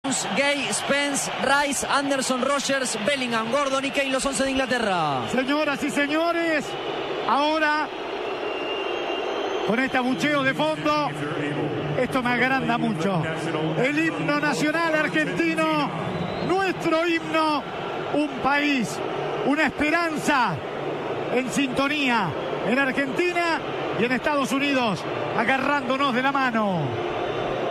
Gay, Spence, Rice, Anderson, Rogers, Bellingham, Gordon y Kane, los 11 de Inglaterra. Señoras y señores, ahora con este abucheo de fondo, esto me agranda mucho. El himno nacional argentino, nuestro himno, un país, una esperanza en sintonía en Argentina y en Estados Unidos, agarrándonos de la mano.